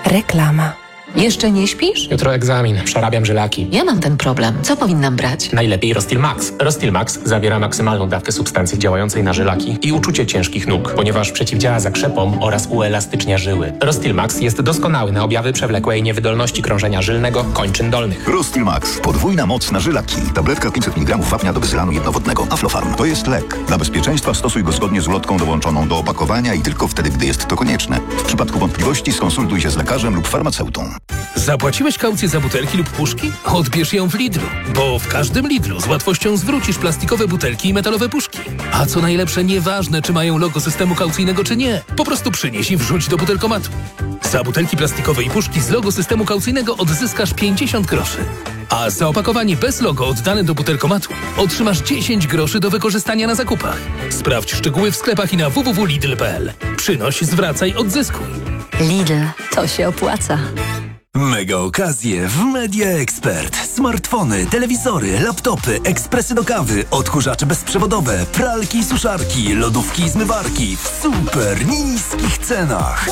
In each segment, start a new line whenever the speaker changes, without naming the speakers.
Reklama.
Jeszcze nie śpisz?
Jutro egzamin, przerabiam żylaki.
Ja mam ten problem. Co powinnam brać?
Najlepiej Rostil Max. Rostil Max zawiera maksymalną dawkę substancji działającej na żylaki i uczucie ciężkich nóg, ponieważ przeciwdziała zakrzepom oraz uelastycznia żyły. Rostil Max jest doskonały na objawy przewlekłej niewydolności krążenia żylnego kończyn dolnych.
Rostil Max. Podwójna moc na żylaki. Tabletka 500 mg wapnia do bezylanu jednowodnego. Aflofarm. To jest lek. Dla bezpieczeństwa stosuj go zgodnie z ulotką dołączoną do opakowania i tylko wtedy, gdy jest to konieczne. W przypadku wątpliwości skonsultuj się z lekarzem lub farmaceutą.
Zapłaciłeś kaucję za butelki lub puszki? Odbierz ją w Lidlu, bo w każdym Lidlu z łatwością zwrócisz plastikowe butelki i metalowe puszki. A co najlepsze, nieważne czy mają logo systemu kaucyjnego czy nie, po prostu przynieś i wrzuć do butelkomatu. Za butelki plastikowe i puszki z logo systemu kaucyjnego odzyskasz 50 groszy. A za opakowanie bez logo oddane do butelkomatu otrzymasz 10 groszy do wykorzystania na zakupach. Sprawdź szczegóły w sklepach i na www.lidl.pl. Przynoś, zwracaj, odzyskuj.
Lidl, to się opłaca.
Mega okazje w Media Expert. Smartfony, telewizory, laptopy, ekspresy do kawy, odkurzacze bezprzewodowe, pralki i suszarki, lodówki i zmywarki w super niskich cenach.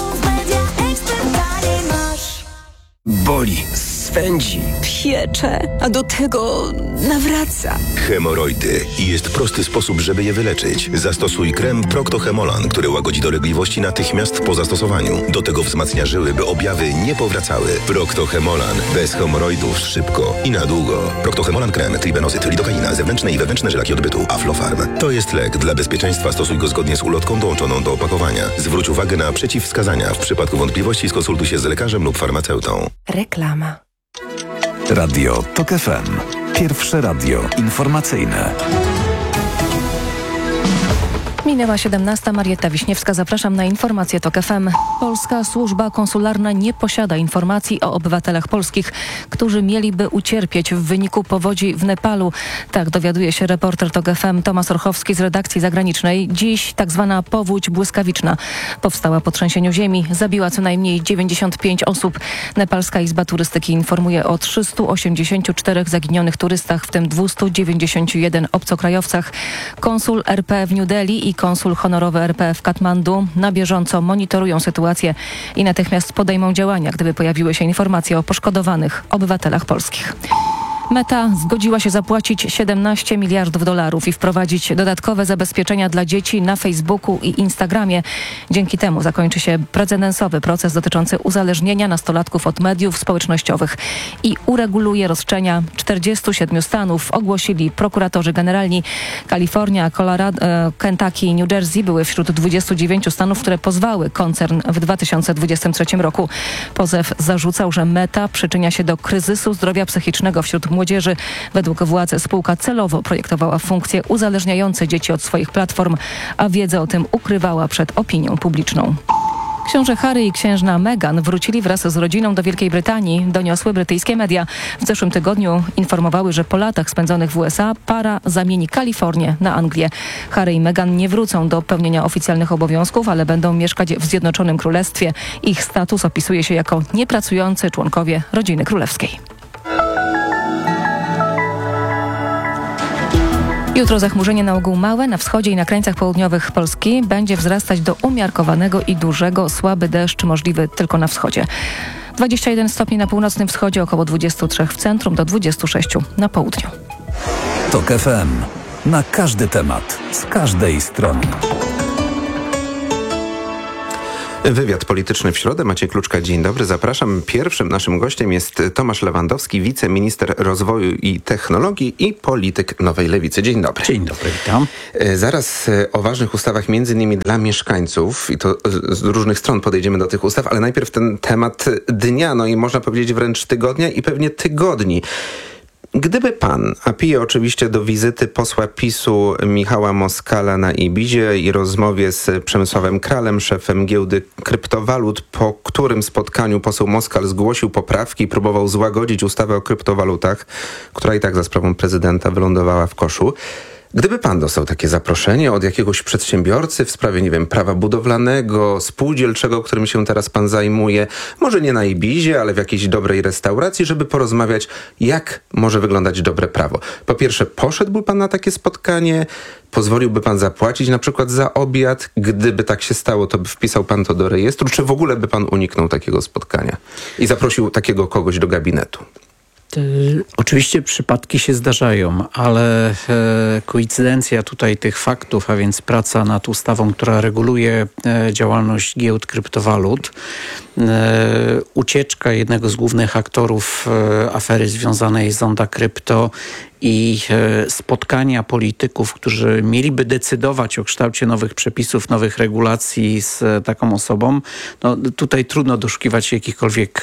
Boli, swędzi,
Piecze, a do tego nawraca.
Hemoroidy. I jest prosty sposób, żeby je wyleczyć. Zastosuj krem Procto-Hemolan, który łagodzi dolegliwości natychmiast po zastosowaniu. Do tego wzmacnia żyły, by objawy nie powracały. Procto-Hemolan. Bez hemoroidów szybko i na długo. Procto-Hemolan krem, tribenozyt, lidokaina, zewnętrzne i wewnętrzne żylaki odbytu. Aflofarm. To jest lek. Dla bezpieczeństwa stosuj go zgodnie z ulotką dołączoną do opakowania. Zwróć uwagę na przeciwwskazania. W przypadku wątpliwości skonsultuj się z lekarzem lub farmaceutą.
Reklama.
Radio TOK FM. Pierwsze radio informacyjne.
Minęła 17. Marietta Wiśniewska. Zapraszam na informacje TOK FM. Polska służba konsularna nie posiada informacji o obywatelach polskich, którzy mieliby ucierpieć w wyniku powodzi w Nepalu. Tak dowiaduje się reporter TOK FM Tomasz Orchowski z redakcji zagranicznej. Dziś tak zwana powódź błyskawiczna powstała po trzęsieniu ziemi. Zabiła co najmniej 95 osób. Nepalska Izba Turystyki informuje o 384 zaginionych turystach, w tym 291 obcokrajowcach. Konsul RP w New Delhi i konsul honorowy RP w Katmandu na bieżąco monitorują sytuację i natychmiast podejmą działania, gdyby pojawiły się informacje o poszkodowanych obywatelach polskich. Meta zgodziła się zapłacić $17 miliardów i wprowadzić dodatkowe zabezpieczenia dla dzieci na Facebooku i Instagramie. Dzięki temu zakończy się precedensowy proces dotyczący uzależnienia nastolatków od mediów społecznościowych i ureguluje roszczenia 47 stanów, ogłosili prokuratorzy generalni. Kalifornia, Colorado, Kentucky i New Jersey były wśród 29 stanów, które pozwały koncern w 2023 roku. Pozew zarzucał, że Meta przyczynia się do kryzysu zdrowia psychicznego wśród młodzieży. Według władz spółka celowo projektowała funkcje uzależniające dzieci od swoich platform, a wiedzę o tym ukrywała przed opinią publiczną. Książę Harry i księżna Meghan wrócili wraz z rodziną do Wielkiej Brytanii, doniosły brytyjskie media. W zeszłym tygodniu informowały, że po latach spędzonych w USA para zamieni Kalifornię na Anglię. Harry i Meghan nie wrócą do pełnienia oficjalnych obowiązków, ale będą mieszkać w Zjednoczonym Królestwie. Ich status opisuje się jako niepracujący członkowie rodziny królewskiej. Jutro zachmurzenie na ogół małe, na wschodzie i na krańcach południowych Polski będzie wzrastać do umiarkowanego i dużego, słaby deszcz możliwy tylko na wschodzie. 21 stopni na północnym wschodzie, około 23 w centrum, do 26 na południu.
TOK FM. Na każdy temat, z każdej strony.
Wywiad polityczny w środę. Maciej Kluczka, dzień dobry, zapraszam. Pierwszym naszym gościem jest Tomasz Lewandowski, wiceminister rozwoju i technologii i polityk Nowej Lewicy. Dzień dobry.
Dzień dobry, witam.
Zaraz o ważnych ustawach, między innymi dla mieszkańców, i to z różnych stron podejdziemy do tych ustaw, ale najpierw ten temat dnia, no i można powiedzieć wręcz tygodnia i pewnie tygodni. Gdyby pan, a piję oczywiście do wizyty posła PiS-u Michała Moskala na Ibizie i rozmowie z Przemysławem Kralem, szefem giełdy kryptowalut, po którym spotkaniu poseł Moskal zgłosił poprawki i próbował złagodzić ustawę o kryptowalutach, która i tak za sprawą prezydenta wylądowała w koszu. Gdyby pan dostał takie zaproszenie od jakiegoś przedsiębiorcy w sprawie, nie wiem, prawa budowlanego, spółdzielczego, którym się teraz pan zajmuje, może nie na Ibizie, ale w jakiejś dobrej restauracji, żeby porozmawiać, jak może wyglądać dobre prawo. Po pierwsze, poszedłby pan na takie spotkanie? Pozwoliłby pan zapłacić na przykład za obiad? Gdyby tak się stało, to by wpisał pan to do rejestru? Czy w ogóle by pan uniknął takiego spotkania i zaprosił takiego kogoś do gabinetu?
Oczywiście przypadki się zdarzają, ale koincydencja tutaj tych faktów, a więc praca nad ustawą, która reguluje działalność giełd kryptowalut, ucieczka jednego z głównych aktorów afery związanej z Zonda Krypto i spotkania polityków, którzy mieliby decydować o kształcie nowych przepisów, nowych regulacji z taką osobą, no tutaj trudno doszukiwać się jakichkolwiek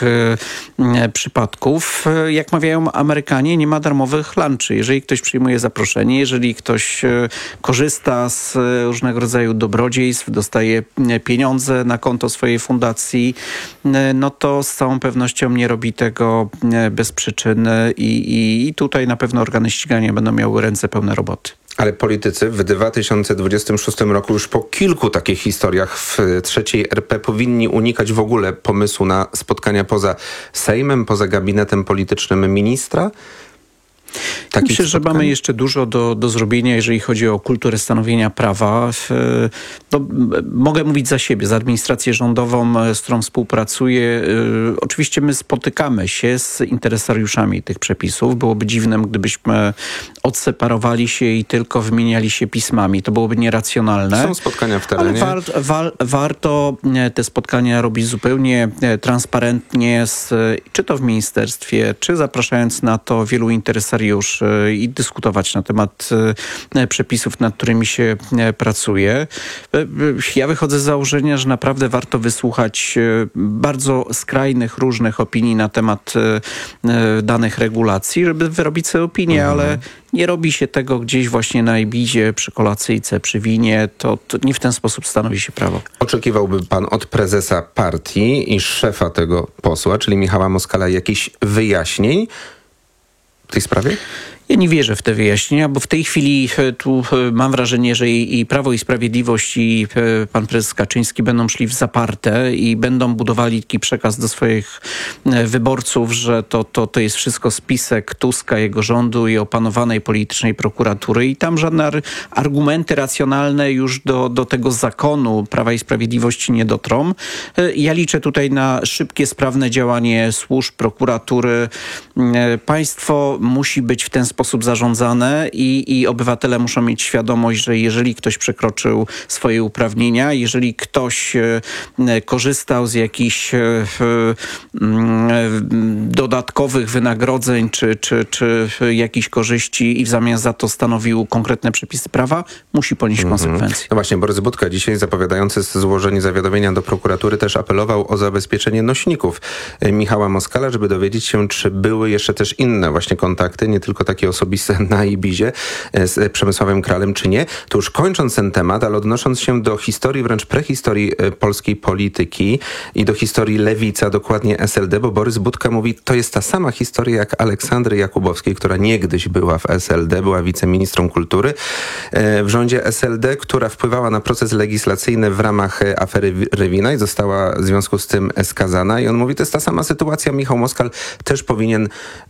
przypadków. Jak mawiają Amerykanie, nie ma darmowych lunchy. Jeżeli ktoś przyjmuje zaproszenie, jeżeli ktoś korzysta z różnego rodzaju dobrodziejstw, dostaje pieniądze na konto swojej fundacji, no to z całą pewnością nie robi tego bez przyczyny i tutaj na pewno organy ścigania będą miały ręce pełne roboty.
Ale politycy w 2026 roku już po kilku takich historiach w III RP powinni unikać w ogóle pomysłu na spotkania poza Sejmem, poza gabinetem politycznym ministra?
Myślę, że mamy jeszcze dużo do zrobienia, jeżeli chodzi o kulturę stanowienia prawa. Mogę mówić za siebie, za administrację rządową, z którą współpracuję. Oczywiście my spotykamy się z interesariuszami tych przepisów. Byłoby dziwnym, gdybyśmy odseparowali się i tylko wymieniali się pismami. To byłoby nieracjonalne.
Są spotkania w terenie.
Ale warto te spotkania robić zupełnie transparentnie, czy to w ministerstwie, czy zapraszając na to wielu interesariuszy i dyskutować na temat przepisów, nad którymi się pracuje. Ja wychodzę z założenia, że naprawdę warto wysłuchać bardzo skrajnych, różnych opinii na temat danych regulacji, żeby wyrobić sobie opinię, ale nie robi się tego gdzieś właśnie na Ibizie, przy kolacyjce, przy winie. To nie w ten sposób stanowi się prawo.
Oczekiwałby pan od prezesa partii i szefa tego posła, czyli Michała Moskala, jakichś wyjaśnień w tej sprawie?
Ja nie wierzę w te wyjaśnienia, bo w tej chwili tu mam wrażenie, że i Prawo i Sprawiedliwość i pan prezes Kaczyński będą szli w zaparte i będą budowali taki przekaz do swoich wyborców, że to jest wszystko spisek Tuska, jego rządu i opanowanej politycznej prokuratury i tam żadne argumenty racjonalne już do tego zakonu Prawa i Sprawiedliwości nie dotrą. Ja liczę tutaj na szybkie, sprawne działanie służb, prokuratury. Państwo musi być w ten sposób zarządzane i obywatele muszą mieć świadomość, że jeżeli ktoś przekroczył swoje uprawnienia, jeżeli ktoś korzystał z jakichś dodatkowych wynagrodzeń czy jakichś korzyści i w zamian za to stanowił konkretne przepisy prawa, musi ponieść konsekwencje.
No właśnie, Borys Budka dzisiaj zapowiadający złożenie zawiadomienia do prokuratury też apelował o zabezpieczenie nośników Michała Moskala, żeby dowiedzieć się, czy były jeszcze też inne właśnie kontakty, nie tylko takie osobiste na Ibizie z Przemysławem Kralem, czy nie. To już kończąc ten temat, ale odnosząc się do historii, wręcz prehistorii polskiej polityki i do historii lewica, dokładnie SLD, bo Borys Budka mówi, to jest ta sama historia jak Aleksandry Jakubowskiej, która niegdyś była w SLD, była wiceministrą kultury w rządzie SLD, która wpływała na proces legislacyjny w ramach afery Rywina i została w związku z tym skazana. I on mówi, to jest ta sama sytuacja. Michał Moskal też powinien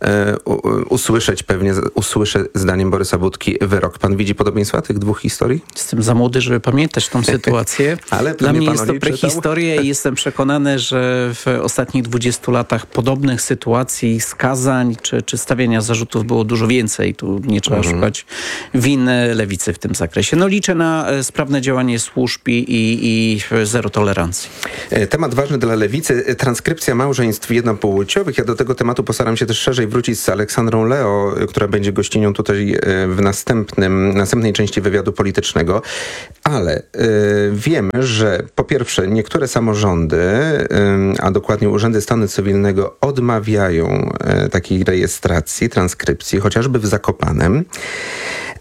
usłyszę zdaniem Borysa Budki wyrok. Pan widzi podobieństwa tych dwóch historii?
Jestem za młody, żeby pamiętać tą sytuację.
Ale
dla mnie jest to prehistoria i jestem przekonany, że w ostatnich 20 latach podobnych sytuacji, skazań czy stawiania zarzutów było dużo więcej. Tu nie trzeba szukać winy lewicy w tym zakresie. No liczę na sprawne działanie służb i zero tolerancji.
Temat ważny dla lewicy. Transkrypcja małżeństw jednopłciowych. Ja do tego tematu postaram się też szerzej wrócić z Aleksandrą Leo, która będzie gościnią tutaj w następnej części wywiadu politycznego. Ale wiemy, że po pierwsze niektóre samorządy, a dokładnie urzędy stanu cywilnego odmawiają takiej rejestracji, transkrypcji, chociażby w Zakopanem.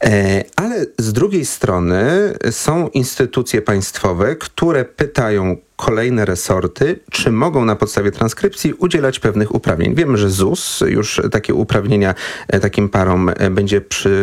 Ale z drugiej strony są instytucje państwowe, które pytają kolejne resorty, czy mogą na podstawie transkrypcji udzielać pewnych uprawnień. Wiemy, że ZUS już takie uprawnienia takim parom będzie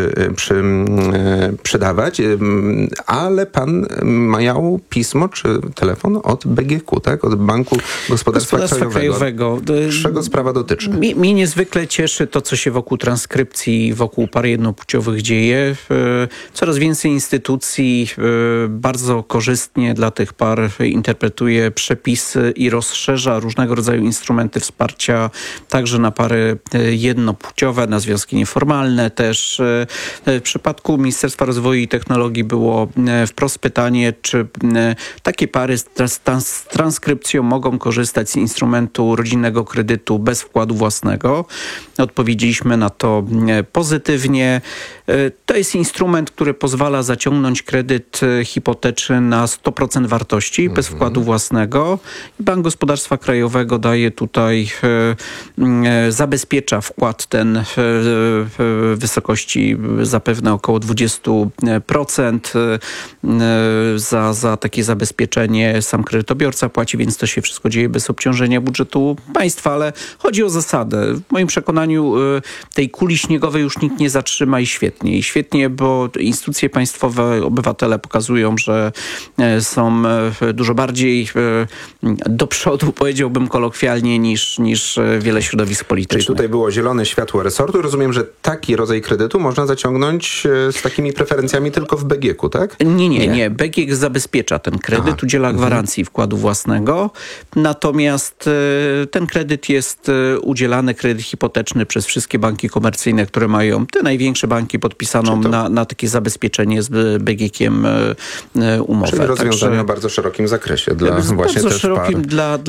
przydawać, ale pan miał pismo czy telefon od BGK, tak? Od Banku Gospodarstwa Krajowego. Czego sprawa dotyczy?
Mnie niezwykle cieszy to, co się wokół transkrypcji, wokół par jednopłciowych dzieje. Coraz więcej instytucji bardzo korzystnie dla tych par interpretuje przepisy i rozszerza różnego rodzaju instrumenty wsparcia także na pary jednopłciowe, na związki nieformalne też. W przypadku Ministerstwa Rozwoju i Technologii było wprost pytanie, czy takie pary z transkrypcją mogą korzystać z instrumentu rodzinnego kredytu bez wkładu własnego. Odpowiedzieliśmy na to pozytywnie. To jest instrument, który pozwala zaciągnąć kredyt hipoteczny na 100% wartości bez wkładu własnego. Bank Gospodarstwa Krajowego daje tutaj, zabezpiecza wkład ten w wysokości zapewne około 20%. Za takie zabezpieczenie sam kredytobiorca płaci, więc to się wszystko dzieje bez obciążenia budżetu państwa, ale chodzi o zasadę. W moim przekonaniu tej kuli śniegowej już nikt nie zatrzyma i świetnie. I świetnie, bo instytucje państwowe, obywatele pokazują, że są dużo bardziej do przodu, powiedziałbym kolokwialnie, niż wiele środowisk politycznych.
Czyli tutaj było zielone światło resortu. Rozumiem, że taki rodzaj kredytu można zaciągnąć z takimi preferencjami tylko w BGK, tak?
Nie. BGK zabezpiecza ten kredyt, udziela gwarancji wkładu własnego. Natomiast ten kredyt jest udzielany, kredyt hipoteczny przez wszystkie banki komercyjne, które mają te największe banki podpisaną na takie zabezpieczenie z BGK-iem umowę.
Czyli rozwiązania o bardzo szerokim zakresie dla właśnie też
szerokim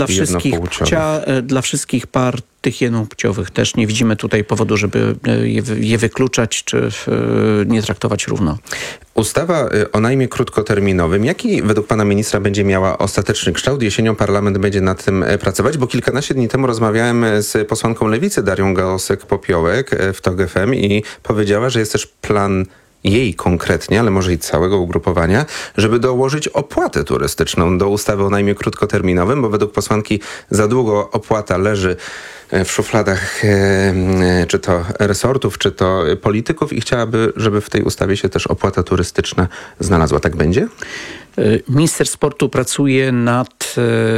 dla wszystkich par tych jednopłciowych też. Nie widzimy tutaj powodu, żeby je wykluczać czy nie traktować równo.
Ustawa o najmie krótkoterminowym, jaki według pana ministra będzie miała ostateczny kształt? Jesienią parlament będzie nad tym pracować, bo kilkanaście dni temu rozmawiałem z posłanką Lewicy Darią Gałosek-Popiołek w TOG FM i powiedziała, że jest też plan jej konkretnie, ale może i całego ugrupowania, żeby dołożyć opłatę turystyczną do ustawy o najmie krótkoterminowym, bo według posłanki za długo opłata leży w szufladach czy to resortów, czy to polityków i chciałaby, żeby w tej ustawie się też opłata turystyczna znalazła. Tak będzie?
Minister sportu pracuje nad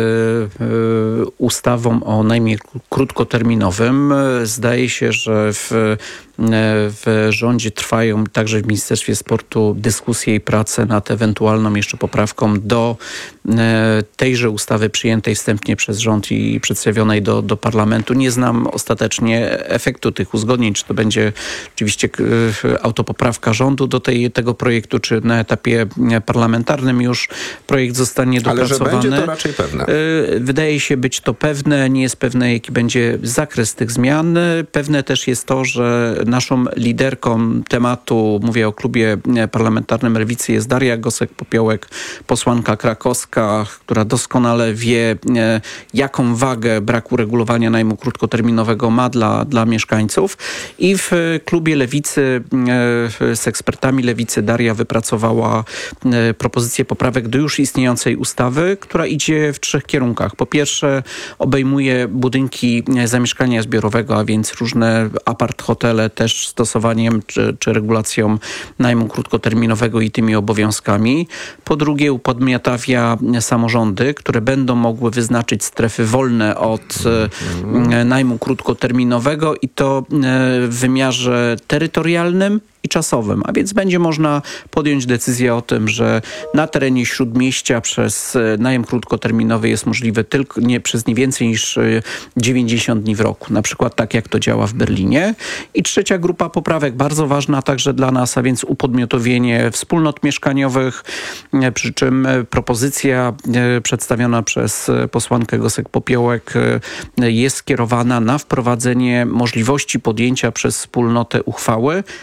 ustawą o najmie krótkoterminowym. Zdaje się, że w rządzie trwają także w Ministerstwie Sportu dyskusje i prace nad ewentualną jeszcze poprawką do tejże ustawy przyjętej wstępnie przez rząd i przedstawionej do parlamentu. Nie znam ostatecznie efektu tych uzgodnień, czy to będzie oczywiście autopoprawka rządu do tego projektu, czy na etapie parlamentarnym już projekt zostanie dopracowany.
Ale że będzie to raczej pewne.
Wydaje się być to pewne. Nie jest pewne, jaki będzie zakres tych zmian. Pewne też jest to, że naszą liderką tematu, mówię o klubie parlamentarnym Lewicy, jest Daria Gosek-Popiołek, posłanka krakowska, która doskonale wie, jaką wagę brak uregulowania najmu krótkoterminowego ma dla mieszkańców. I w klubie Lewicy z ekspertami Lewicy Daria wypracowała propozycję poprawek do już istniejącej ustawy, która idzie w 3 kierunkach. Po pierwsze, obejmuje budynki zamieszkania zbiorowego, a więc różne apart-hotele też stosowaniem czy regulacją najmu krótkoterminowego i tymi obowiązkami. Po drugie, upodmiotawia samorządy, które będą mogły wyznaczyć strefy wolne od najmu krótkoterminowego i to w wymiarze terytorialnym i czasowym, a więc będzie można podjąć decyzję o tym, że na terenie Śródmieścia przez najem krótkoterminowy jest możliwy tylko przez nie więcej niż 90 dni w roku. Na przykład tak jak to działa w Berlinie. I trzecia grupa poprawek, bardzo ważna także dla nas, a więc upodmiotowienie wspólnot mieszkaniowych, przy czym propozycja przedstawiona przez posłankę Gosek-Popiołek jest skierowana na wprowadzenie możliwości podjęcia przez wspólnotę uchwały zakazującej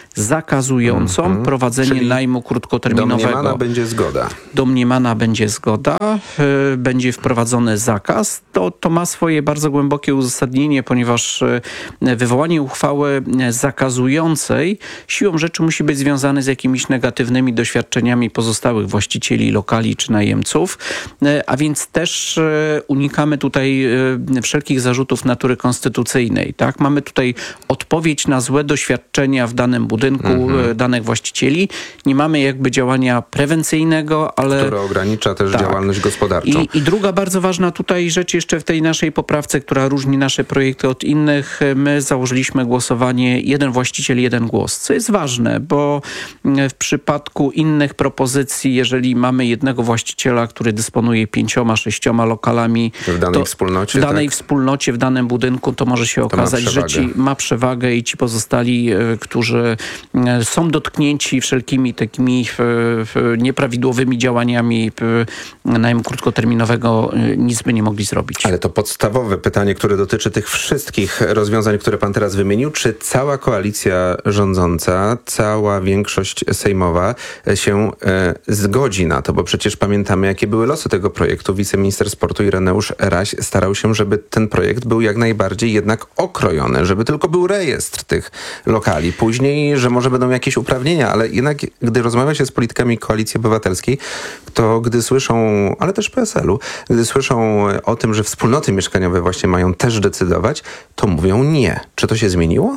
zakazującą prowadzenie
Czyli
najmu krótkoterminowego.
Domniemana będzie zgoda.
Będzie wprowadzony zakaz. To ma swoje bardzo głębokie uzasadnienie, ponieważ wywołanie uchwały zakazującej siłą rzeczy musi być związane z jakimiś negatywnymi doświadczeniami pozostałych właścicieli lokali czy najemców, a więc też unikamy tutaj wszelkich zarzutów natury konstytucyjnej. Tak? Mamy tutaj odpowiedź na złe doświadczenia w danym budynku danych właścicieli. Nie mamy jakby działania prewencyjnego, ale...
Które ogranicza też działalność gospodarczą.
I druga bardzo ważna tutaj rzecz jeszcze w tej naszej poprawce, która różni nasze projekty od innych. My założyliśmy głosowanie jeden właściciel, jeden głos, co jest ważne, bo w przypadku innych propozycji, jeżeli mamy jednego właściciela, który dysponuje 5-6 lokalami
w danej wspólnocie,
wspólnocie, w danym budynku, to może się okazać, że ma przewagę i ci pozostali, którzy są dotknięci wszelkimi takimi nieprawidłowymi działaniami najmu krótkoterminowego, nic by nie mogli zrobić.
Ale to podstawowe pytanie, które dotyczy tych wszystkich rozwiązań, które pan teraz wymienił, czy cała koalicja rządząca, cała większość sejmowa się zgodzi na to, bo przecież pamiętamy, jakie były losy tego projektu. Wiceminister sportu Ireneusz Raś starał się, żeby ten projekt był jak najbardziej jednak okrojony, żeby tylko był rejestr tych lokali. Później, że może będą jakieś uprawnienia, ale jednak gdy rozmawia się z politykami Koalicji Obywatelskiej, to gdy słyszą, ale też PSL-u, gdy słyszą o tym, że wspólnoty mieszkaniowe właśnie mają też decydować, to mówią nie. Czy to się zmieniło?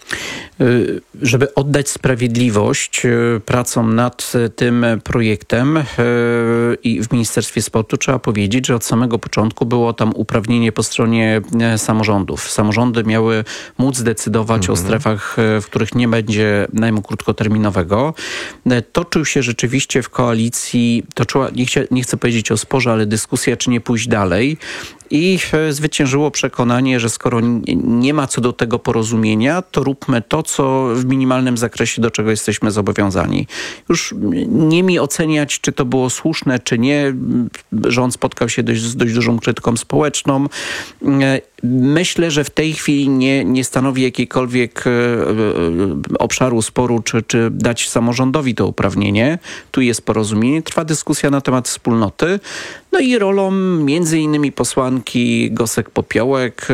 Żeby oddać sprawiedliwość pracom nad tym projektem i w Ministerstwie Sportu trzeba powiedzieć, że od samego początku było tam uprawnienie po stronie samorządów. Samorządy miały móc decydować o strefach, w których nie będzie najmu krótkoterminowego. Toczył się rzeczywiście w koalicji, nie chcę powiedzieć o sporze, ale dyskusja, czy nie pójść dalej. I zwyciężyło przekonanie, że skoro nie ma co do tego porozumienia, to róbmy to, co w minimalnym zakresie, do czego jesteśmy zobowiązani. Już nie mi oceniać, czy to było słuszne, czy nie. Rząd spotkał się z dość dużą krytyką społeczną. Myślę, że w tej chwili nie stanowi jakiejkolwiek obszaru sporu, czy dać samorządowi to uprawnienie. Tu jest porozumienie. Trwa dyskusja na temat wspólnoty. No i rolą między innymi posłanki Gosek-Popiołek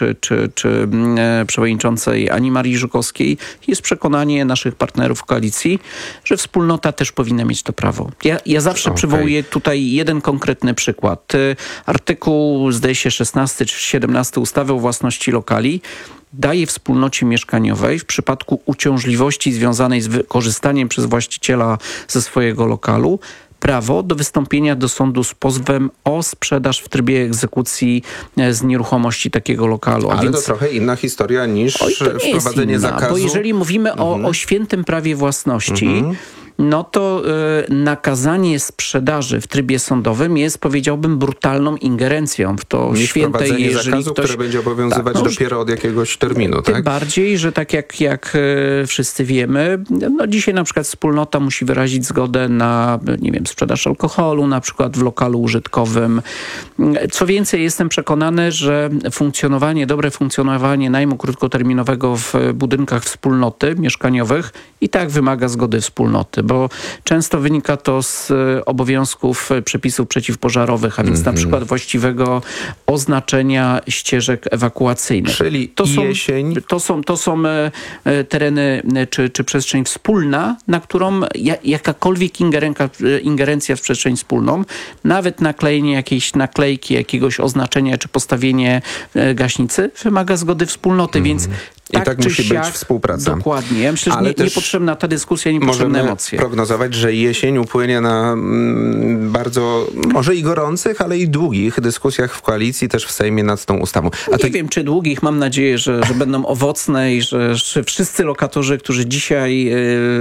czy przewodniczącej Ani Marii Żukowskiej jest przekonanie naszych partnerów w koalicji, że wspólnota też powinna mieć to prawo. Ja zawsze przywołuję tutaj jeden konkretny przykład. Artykuł, zdaje się, 16 czy 17 ustawy o własności lokali daje wspólnocie mieszkaniowej w przypadku uciążliwości związanej z wykorzystaniem przez właściciela ze swojego lokalu prawo do wystąpienia do sądu z pozwem o sprzedaż w trybie egzekucji z nieruchomości takiego lokalu.
Ale więc to trochę inna historia niż wprowadzenie zakazu.
Bo jeżeli mówimy o świętym prawie własności, no to nakazanie sprzedaży w trybie sądowym jest, powiedziałbym, brutalną ingerencją w to święte.
Jeżeli zakazu, które będzie obowiązywać dopiero od jakiegoś terminu,
tym bardziej, że tak jak wszyscy wiemy, no dzisiaj na przykład wspólnota musi wyrazić zgodę na, nie wiem, sprzedaż alkoholu, na przykład w lokalu użytkowym. Co więcej, jestem przekonany, że dobre funkcjonowanie najmu krótkoterminowego w budynkach wspólnoty mieszkaniowych i tak wymaga zgody wspólnoty, bo często wynika to z obowiązków przepisów przeciwpożarowych, a więc na przykład właściwego oznaczenia ścieżek ewakuacyjnych.
Czyli jesień.
To są tereny czy przestrzeń wspólna, na którą jakakolwiek ingerencja w przestrzeń wspólną, nawet naklejenie jakiejś naklejki, jakiegoś oznaczenia czy postawienie gaśnicy wymaga zgody wspólnoty, więc
tak musi być współpraca.
Dokładnie. Ja myślę, że niepotrzebna ta dyskusja, niepotrzebne emocje.
Możemy prognozować, że jesień upłynie na bardzo, może i gorących, ale i długich dyskusjach w koalicji, też w Sejmie nad tą ustawą.
Nie wiem, czy długich. Mam nadzieję, że będą owocne i że wszyscy lokatorzy, którzy dzisiaj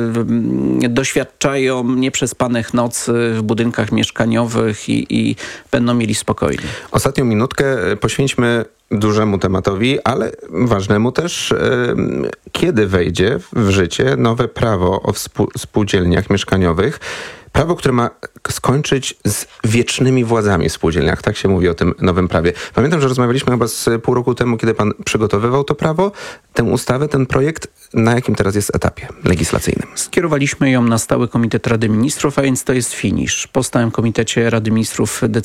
doświadczają nieprzespanych nocy w budynkach mieszkaniowych i będą mieli spokojnie.
Ostatnią minutkę poświęćmy dużemu tematowi, ale ważnemu też, kiedy wejdzie w życie nowe prawo o spółdzielniach mieszkaniowych. Prawo, które ma skończyć z wiecznymi władzami w spółdzielniach. Tak się mówi o tym nowym prawie. Pamiętam, że rozmawialiśmy chyba z pół roku temu, kiedy pan przygotowywał to prawo, tę ustawę, ten projekt. Na jakim teraz jest etapie legislacyjnym?
Skierowaliśmy ją na Stały Komitet Rady Ministrów, a więc to jest finisz. Po Stałym Komitecie Rady Ministrów